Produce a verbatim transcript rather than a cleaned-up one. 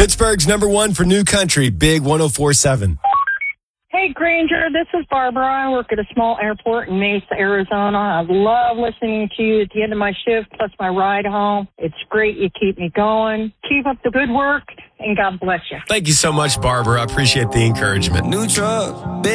Pittsburgh's number one for new country, Big one oh four point seven. Hey, Granger, this is Barbara. I work at a small airport in Mesa, Arizona. I love listening to you at the end of my shift, plus my ride home. It's great. You keep me going. Keep up the good work, and God bless you. Thank you so much, Barbara. I appreciate the encouragement. New truck, big